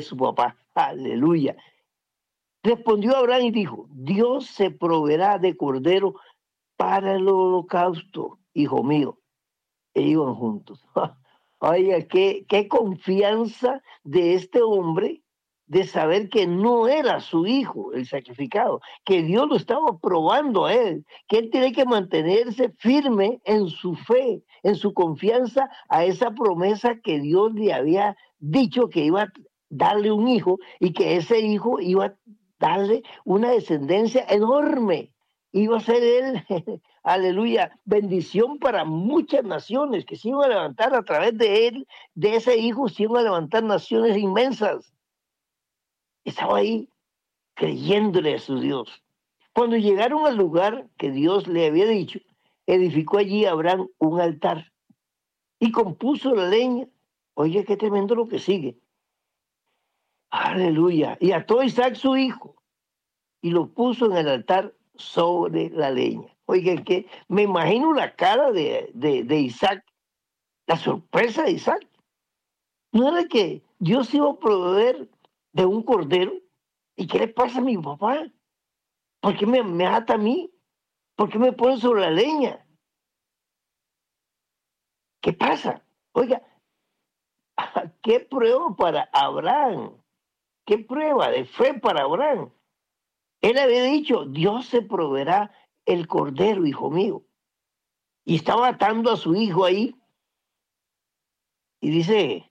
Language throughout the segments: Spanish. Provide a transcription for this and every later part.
su papá. Aleluya. Respondió Abraham y dijo, Dios se proveerá de cordero para el holocausto, hijo mío. E iban juntos. Oiga, qué confianza de este hombre de saber que no era su hijo el sacrificado, que Dios lo estaba probando a él, que él tiene que mantenerse firme en su fe, en su confianza a esa promesa que Dios le había dicho que iba a darle un hijo y que ese hijo iba a darle una descendencia enorme. Iba a ser él, aleluya, bendición para muchas naciones que se iban a levantar a través de él, de ese hijo, se iban a levantar naciones inmensas. Estaba ahí creyéndole a su Dios. Cuando llegaron al lugar que Dios le había dicho, edificó allí Abraham un altar y compuso la leña. Oye, qué tremendo lo que sigue. Aleluya. Y ató a Isaac su hijo y lo puso en el altar sobre la leña. Oiga, que me imagino la cara de Isaac, la sorpresa de Isaac. No era que Dios iba a proveer de un cordero. ¿Y qué le pasa a mi papá? ¿Por qué me ata a mí? ¿Por qué me pone sobre la leña? ¿Qué pasa? Oiga, qué prueba para Abraham. Qué prueba de fe para Abraham. Él había dicho, Dios se proveerá el cordero, hijo mío. Y estaba atando a su hijo ahí. Y dice,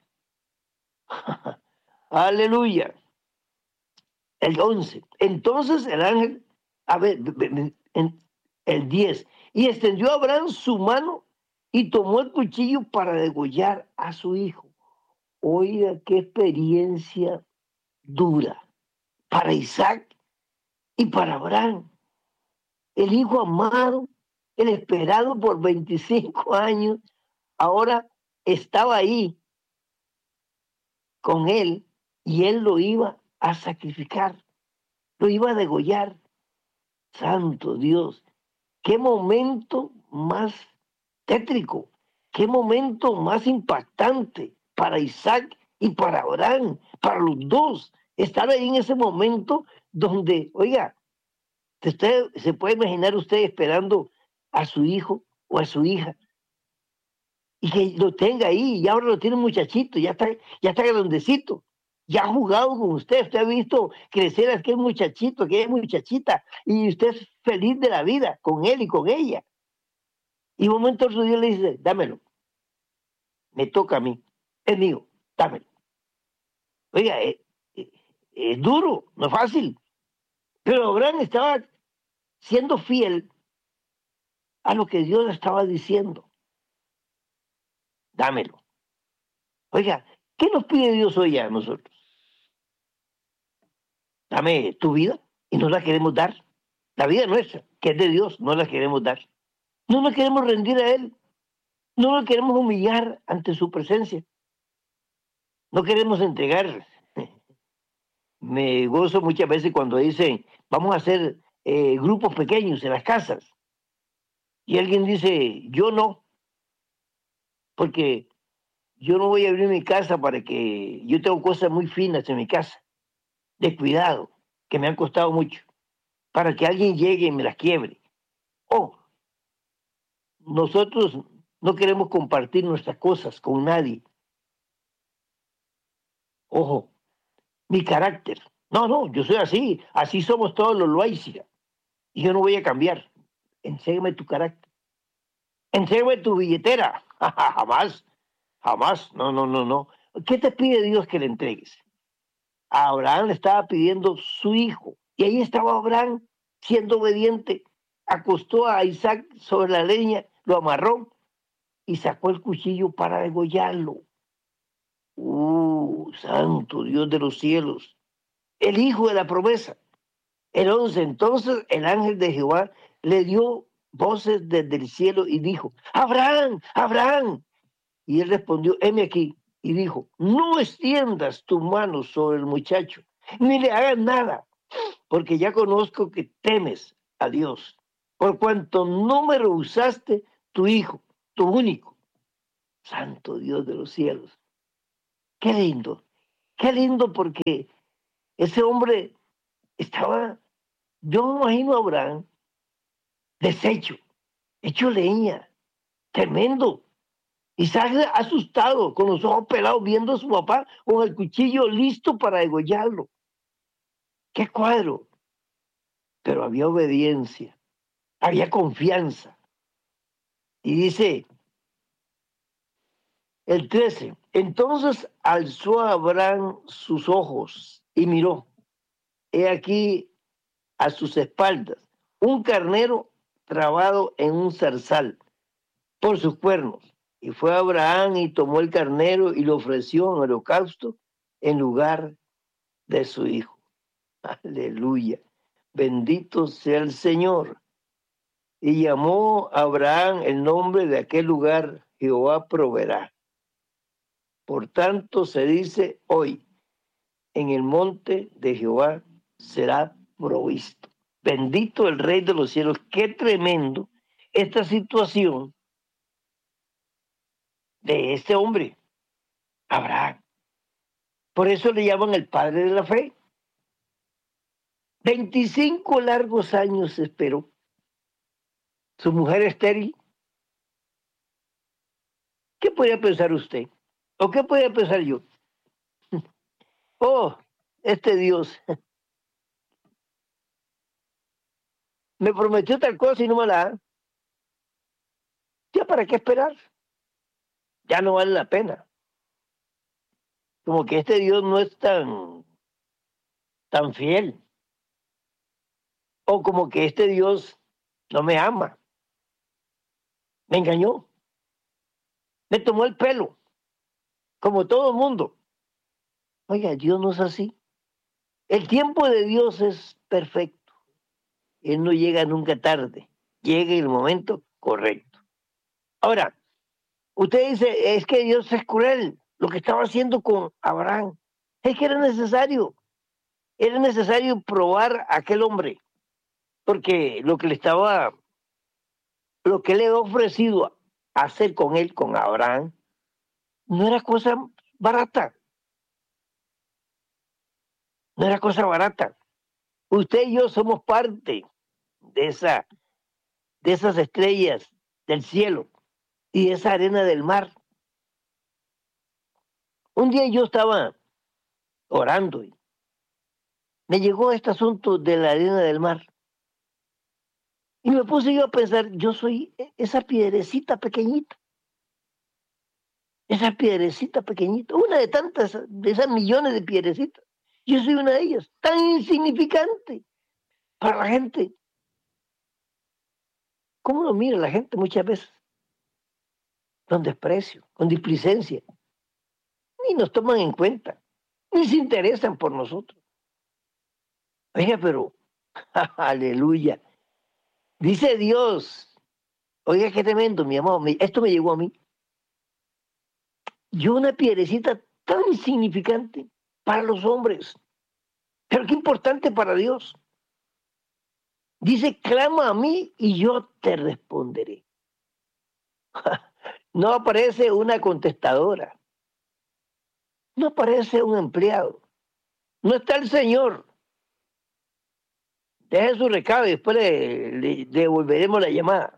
aleluya. El 11. Entonces el ángel, a ver, el 10. Y extendió a Abraham su mano y tomó el cuchillo para degollar a su hijo. Oiga, qué experiencia dura para Isaac y para Abraham. El hijo amado, el esperado por 25 años, ahora estaba ahí con él y él lo iba a sacrificar, lo iba a degollar. Santo Dios, qué momento más tétrico, qué momento más impactante para Isaac y para Abraham, para los dos, estar ahí en ese momento donde, oiga, usted se puede imaginar usted esperando a su hijo o a su hija y que lo tenga ahí y ahora lo tiene un muchachito, ya está grandecito, ya ha jugado con usted ha visto crecer a aquel muchachito, aquella muchachita, y usted es feliz de la vida con él y con ella. Y un momento otro día le dice, dámelo, me toca a mí, es mío, dámelo. Oiga, es duro, no es fácil, pero Abraham estaba siendo fiel a lo que Dios le estaba diciendo, dámelo. Oiga, ¿qué nos pide Dios hoy a nosotros? Dame tu vida y no la queremos dar. La vida nuestra, que es de Dios, no la queremos dar. No nos queremos rendir a Él. No nos queremos humillar ante su presencia. No queremos entregar. Me gozo muchas veces cuando dicen, vamos a hacer grupos pequeños en las casas. Y alguien dice, yo no, porque yo no voy a abrir mi casa para que yo tengo cosas muy finas en mi casa, de cuidado, que me han costado mucho, para que alguien llegue y me las quiebre. O nosotros no queremos compartir nuestras cosas con nadie. Ojo, mi carácter. No, no, yo soy así. Así somos todos los Loaiziga. Y yo no voy a cambiar. Enséñame tu carácter. Enséñame tu billetera. Jamás, jamás. No, no, no, no. ¿Qué te pide Dios que le entregues? A Abraham le estaba pidiendo su hijo. Y ahí estaba Abraham siendo obediente. Acostó a Isaac sobre la leña, lo amarró y sacó el cuchillo para degollarlo. Santo Dios de los cielos. El hijo de la promesa. El 11. Entonces el ángel de Jehová le dio voces desde el cielo y dijo, Abraham, Abraham. Y él respondió, heme aquí. Y dijo, no extiendas tu mano sobre el muchacho, ni le hagas nada, porque ya conozco que temes a Dios, por cuanto no me rehusaste tu hijo, tu único. Santo Dios de los cielos. Qué lindo. Qué lindo, porque ese hombre estaba, yo me imagino a Abraham, deshecho, hecho leña, tremendo. Isaac asustado, con los ojos pelados, viendo a su papá con el cuchillo listo para degollarlo. ¡Qué cuadro! Pero había obediencia, había confianza. Y dice el 13, entonces alzó a Abraham sus ojos y miró. He aquí a sus espaldas un carnero trabado en un zarzal por sus cuernos. Y fue Abraham y tomó el carnero y lo ofreció en holocausto en lugar de su hijo. Aleluya. Bendito sea el Señor. Y llamó a Abraham el nombre de aquel lugar, Jehová proveerá. Por tanto se dice hoy, en el monte de Jehová será provisto. Bendito el Rey de los cielos. Qué tremendo esta situación de este hombre, Abraham. Por eso le llaman el padre de la fe. 25 largos años esperó. Su mujer estéril. ¿Qué podía pensar usted? ¿O qué podía pensar yo? Oh, este Dios me prometió tal cosa y no me la da. ¿Ya para qué esperar? Ya no vale la pena. Como que este Dios no es tan fiel. O como que este Dios no me ama. Me engañó. Me tomó el pelo. Como todo el mundo. Oiga, Dios no es así. El tiempo de Dios es perfecto. Él no llega nunca tarde. Llega en el momento correcto. Ahora, usted dice, es que Dios es cruel. Lo que estaba haciendo con Abraham. Es que era necesario. Era necesario probar a aquel hombre. Porque lo que le había ofrecido hacer con él, con Abraham, no era cosa barata. No era cosa barata. Usted y yo somos parte de esas estrellas del cielo y de esa arena del mar. Un día yo estaba orando y me llegó este asunto de la arena del mar. Y me puse yo a pensar, yo soy esa piedrecita pequeñita. Esa piedrecita pequeñita, una de tantas, de esas millones de piedrecitas. Yo soy una de ellas, tan insignificante para la gente. ¿Cómo lo mira la gente muchas veces? Con desprecio, con displicencia. Ni nos toman en cuenta, ni se interesan por nosotros. Oiga, pero, aleluya. Dice Dios, oiga, qué tremendo, mi amor, esto me llegó a mí. Yo una piedrecita tan insignificante para los hombres, pero qué importante para Dios. Dice, clama a mí y yo te responderé. No aparece una contestadora, no aparece un empleado, no está el Señor. Deje su recado y después le devolveremos la llamada.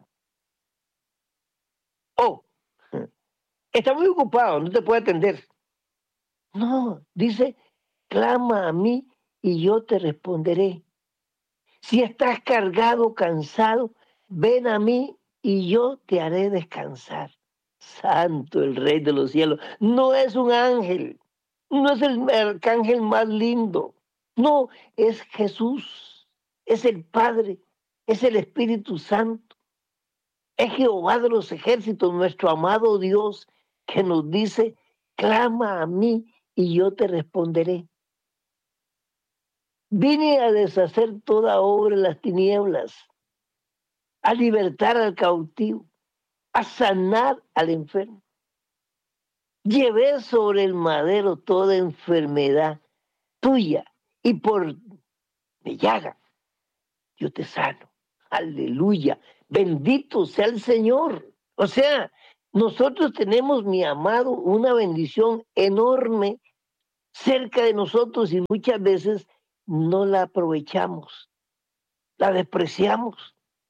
Oh, está muy ocupado, no te puede atender. No, dice, clama a mí y yo te responderé. Si estás cargado, cansado, ven a mí y yo te haré descansar. Santo el Rey de los cielos. No es un ángel, no es el arcángel más lindo. No, es Jesús, es el Padre, es el Espíritu Santo. Es Jehová de los ejércitos, nuestro amado Dios, que nos dice, clama a mí y yo te responderé. Vine a deshacer toda obra en las tinieblas, a libertar al cautivo, a sanar al enfermo. Llevé sobre el madero toda enfermedad tuya y por mi llaga yo te sano. Aleluya. Bendito sea el Señor. O sea, nosotros tenemos, mi amado, una bendición enorme cerca de nosotros y muchas veces no la aprovechamos, la despreciamos,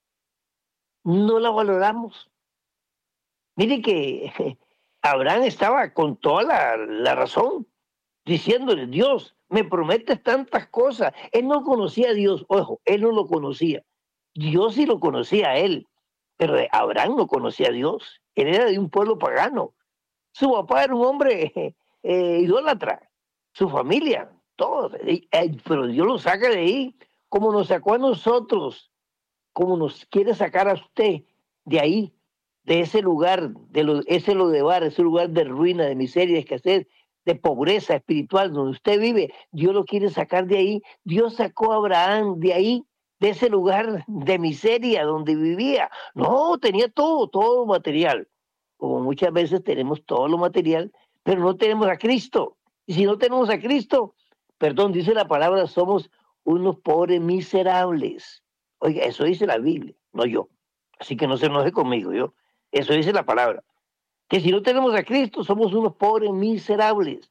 no la valoramos. Mire que Abraham estaba con toda la razón, diciéndole, Dios, me prometes tantas cosas. Él no conocía a Dios, ojo, él no lo conocía. Dios sí lo conocía a él, pero Abraham no conocía a Dios. Él era de un pueblo pagano. Su papá era un hombre idólatra, su familia, todos. Pero Dios lo saca de ahí, como nos sacó a nosotros, como nos quiere sacar a usted de ahí, de ese lugar, ese Lodebar, ese lugar de ruina, de miseria, de escasez, de pobreza espiritual donde usted vive. Dios lo quiere sacar de ahí. Dios sacó a Abraham de ahí, de ese lugar de miseria donde vivía. No, tenía todo, todo material. Como muchas veces tenemos todo lo material, pero no tenemos a Cristo. Y si no tenemos a Cristo, perdón, dice la palabra, somos unos pobres miserables. Oiga, eso dice la Biblia, no yo. Así que no se enoje conmigo, yo. Eso dice la palabra. Que si no tenemos a Cristo, somos unos pobres miserables.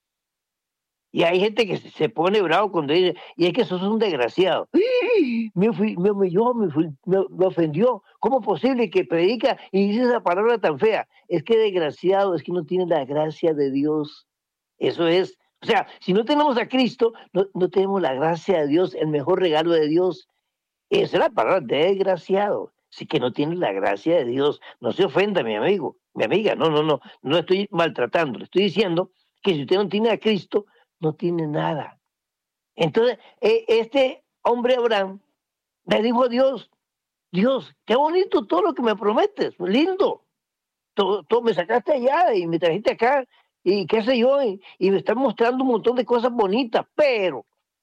Y hay gente que se pone bravo cuando dice, y es que sos un desgraciado. Me humilló, me ofendió. ¿Cómo es posible que predica y dice esa palabra tan fea? Es que desgraciado, es que no tiene la gracia de Dios. Eso es. O sea, si no tenemos a Cristo, no tenemos la gracia de Dios, el mejor regalo de Dios. Esa es la palabra, desgraciado. Sí que no tiene la gracia de Dios. No se ofenda, mi amigo, mi amiga. No lo estoy maltratando. Le estoy diciendo que si usted no tiene a Cristo, no tiene nada. Entonces, este hombre Abraham le dijo a Dios, Dios, qué bonito todo lo que me prometes, lindo. Todo me sacaste allá y me trajiste acá y qué sé yo, y me están mostrando un montón de cosas bonitas, pero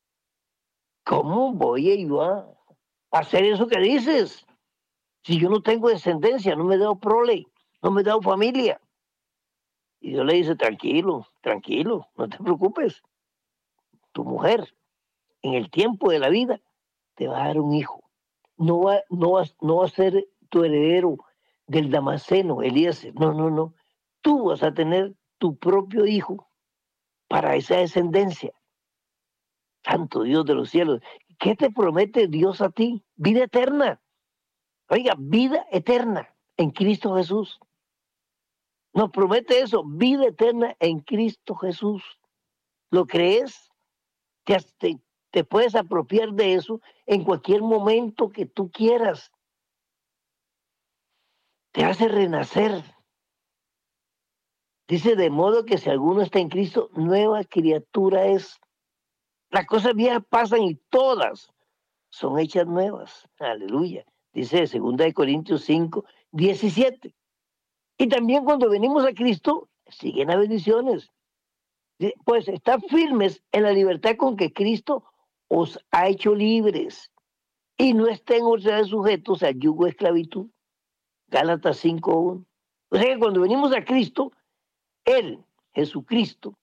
¿cómo voy yo a hacer eso que dices? Si yo no tengo descendencia, no me he dado prole, no me he dado familia. Y Dios le dice, tranquilo, tranquilo, no te preocupes. Tu mujer, en el tiempo de la vida, te va a dar un hijo. No va a ser tu heredero del Damasceno, Eliezer. No. Tú vas a tener tu propio hijo para esa descendencia. Santo Dios de los cielos. ¿Qué te promete Dios a ti? Vida eterna. Oiga, vida eterna en Cristo Jesús. Nos promete eso, vida eterna en Cristo Jesús. ¿Lo crees? Te puedes apropiar de eso en cualquier momento que tú quieras. Te hace renacer. Dice, de modo que si alguno está en Cristo, nueva criatura es. Las cosas viejas pasan y todas son hechas nuevas. Aleluya. Dice 2 Corintios 5, 17. Y también cuando venimos a Cristo, siguen las bendiciones. Pues están firmes en la libertad con que Cristo os ha hecho libres y no estén otra vez sujetos al yugo de esclavitud. Gálatas 5:1. O sea que cuando venimos a Cristo, Él, Jesucristo,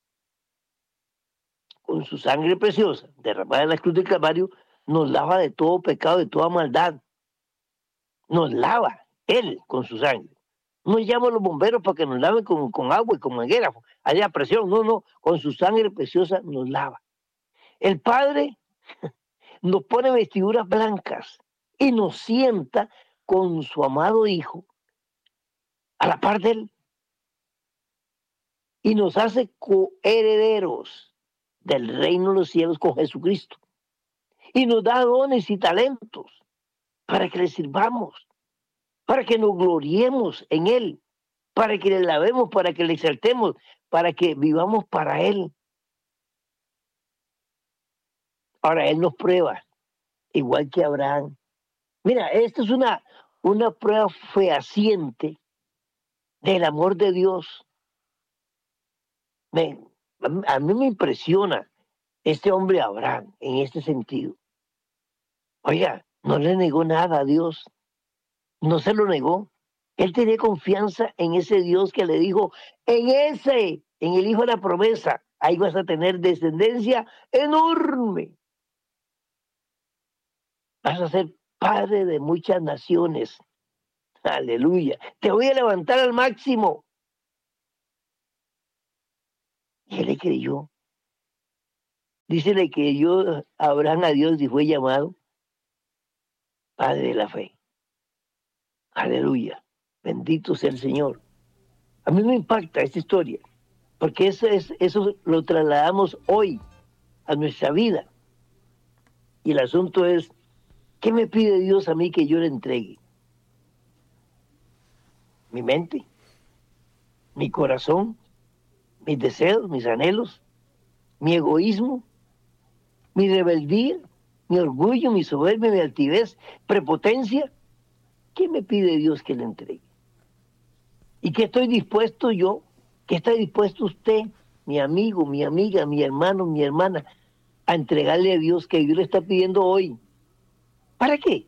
con su sangre preciosa, derramada en la cruz del Calvario, nos lava de todo pecado, de toda maldad. Nos lava, Él, con su sangre. No llama a los bomberos para que nos laven con agua y con manguera, haya presión. No, con su sangre preciosa nos lava. El Padre nos pone vestiduras blancas y nos sienta con su amado Hijo a la par de Él y nos hace coherederos del reino de los cielos con Jesucristo y nos da dones y talentos para que le sirvamos, para que nos gloriemos en Él, para que le lavemos, para que le exaltemos, para que vivamos para Él. Ahora Él nos prueba, igual que Abraham. Mira, esta es una prueba fehaciente del amor de Dios. Me, a mí me impresiona este hombre Abraham en este sentido. Oiga, no le negó nada a Dios, no se lo negó. Él tenía confianza en ese Dios que le dijo, en el Hijo de la promesa, ahí vas a tener descendencia enorme. Vas a ser padre de muchas naciones. Aleluya. Te voy a levantar al máximo. Y él le creyó. Dícele que Abraham a Dios y fue llamado Padre de la Fe. Aleluya. Bendito sea el Señor. A mí me impacta esta historia, porque eso lo trasladamos hoy a nuestra vida. Y el asunto es, ¿qué me pide Dios a mí que yo le entregue? Mi mente, mi corazón, mis deseos, mis anhelos, mi egoísmo, mi rebeldía, mi orgullo, mi soberbia, mi altivez, prepotencia. ¿Qué me pide Dios que le entregue? ¿Y qué estoy dispuesto yo? ¿Qué está dispuesto usted, mi amigo, mi amiga, mi hermano, mi hermana, a entregarle a Dios que Dios le está pidiendo hoy? ¿Para qué?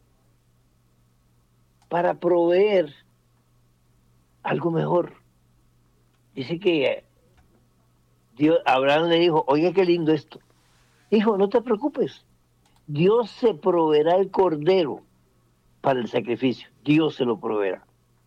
Para proveer algo mejor. Dice que Abraham le dijo, oye, qué lindo esto. Hijo, no te preocupes. Dios se proveerá el cordero para el sacrificio. Dios se lo proveerá.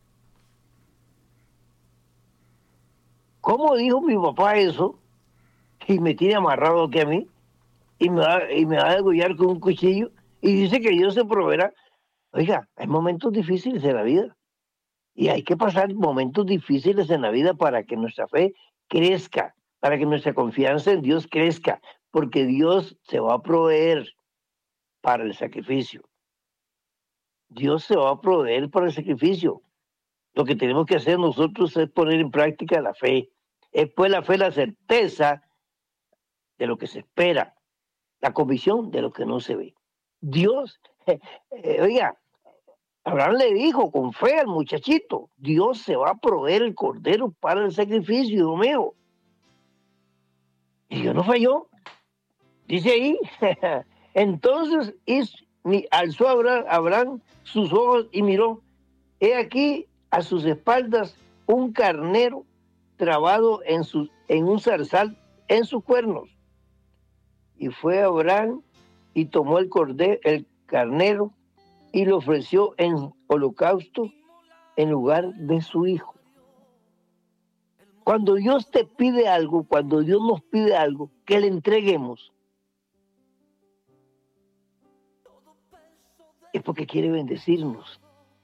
¿Cómo dijo mi papá eso? Y me tiene amarrado aquí a mí. Y me va a degollar con un cuchillo. Y dice que Dios se proveerá. Oiga, hay momentos difíciles en la vida. Y hay que pasar momentos difíciles en la vida para que nuestra fe crezca, para que nuestra confianza en Dios crezca, porque Dios se va a proveer para el sacrificio. Dios se va a proveer para el sacrificio. Lo que tenemos que hacer nosotros es poner en práctica la fe. Es pues la fe la certeza de lo que se espera, la convicción de lo que no se ve. Dios, oiga, Abraham le dijo con fe al muchachito, Dios se va a proveer el cordero para el sacrificio, hijo mío. Y Dios no falló. Dice ahí, entonces alzó Abraham sus ojos y miró, he aquí a sus espaldas un carnero trabado en un zarzal en sus cuernos. Y fue Abraham y tomó el carnero y lo ofreció en holocausto en lugar de su hijo. Cuando Dios te pide algo, cuando Dios nos pide algo, que le entreguemos, es porque quiere bendecirnos.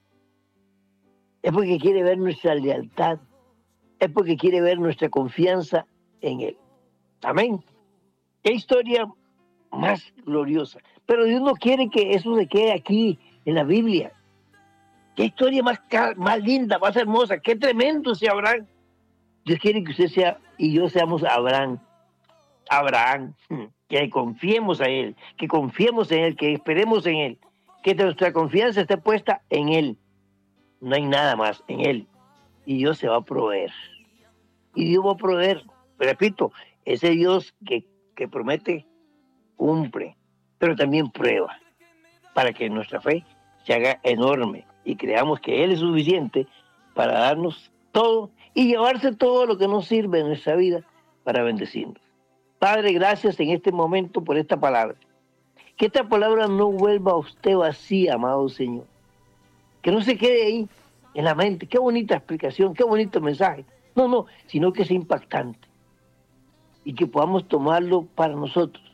Es porque quiere ver nuestra lealtad. Es porque quiere ver nuestra confianza en Él. Amén. Qué historia más gloriosa. Pero Dios no quiere que eso se quede aquí en la Biblia. Qué historia más linda, más hermosa. Qué tremendo sea Abraham. Dios quiere que usted sea y yo seamos Abraham. Abraham. Que confiemos en Él. Que confiemos en Él. Que esperemos en Él. Que nuestra confianza esté puesta en Él. No hay nada más en Él. Y Dios se va a proveer. Y Dios va a proveer. Repito, ese Dios que promete, cumple, pero también prueba, para que nuestra fe se haga enorme y creamos que Él es suficiente para darnos todo y llevarse todo lo que nos sirve en nuestra vida para bendecirnos. Padre, gracias en este momento por esta palabra. Que esta palabra no vuelva a usted vacía, amado Señor. Que no se quede ahí en la mente. Qué bonita explicación, qué bonito mensaje. No, sino que sea impactante. Y que podamos tomarlo para nosotros.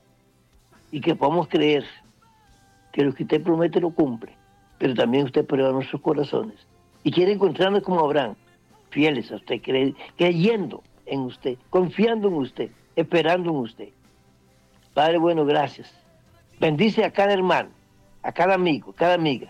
Y que podamos creer que lo que usted promete lo cumple. Pero también usted prueba nuestros corazones. Y quiere encontrarnos como Abraham, fieles a usted, creyendo en usted, confiando en usted, esperando en usted. Padre bueno, gracias. Bendice a cada hermano, a cada amigo, cada amiga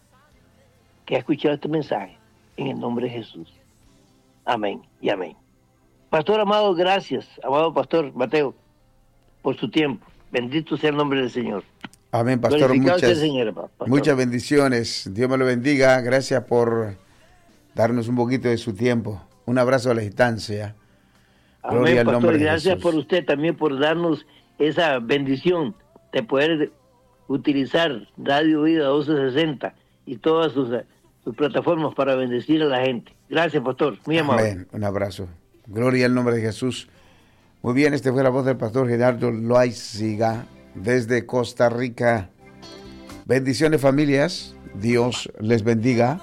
que ha escuchado este mensaje, en el nombre de Jesús. Amén y amén. Pastor amado, gracias, amado Pastor Mateo, por su tiempo. Bendito sea el nombre del Señor. Amén, Pastor. Muchas bendiciones. Dios me lo bendiga. Gracias por darnos un poquito de su tiempo. Un abrazo a la distancia. Amén, Gloria Pastor. Gracias por usted también por darnos esa bendición de poder utilizar Radio Vida 1260 y todas sus plataformas para bendecir a la gente. Gracias, Pastor. Muy amable. Amén. Un abrazo. Gloria al nombre de Jesús. Muy bien, esta fue la voz del Pastor Gerardo Loaiziga desde Costa Rica. Bendiciones, familias. Dios les bendiga.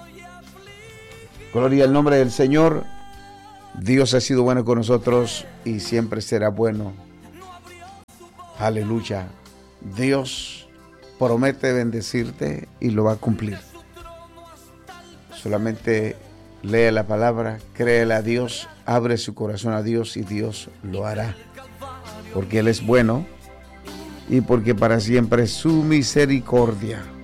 Gloria al nombre del Señor. Dios ha sido bueno con nosotros y siempre será bueno Aleluya. Dios promete bendecirte y lo va a cumplir. Solamente lee la palabra, créele a Dios, abre su corazón a Dios y Dios lo hará. Porque Él es bueno y porque para siempre es su misericordia.